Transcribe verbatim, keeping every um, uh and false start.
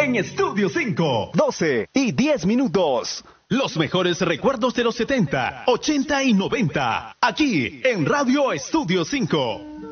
en Estudio cinco. doce y diez minutos. Los mejores recuerdos de los setenta, ochenta y noventa. Aquí en Radio Estudio cinco.